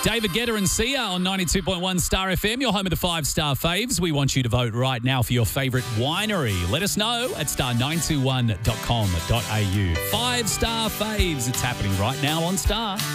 David Guetta and Sia on 92.1 Star FM, your home of the 5-star faves. We want you to vote right now for your favourite winery. Let us know at star921.com.au. 5-star faves. It's happening right now on Star.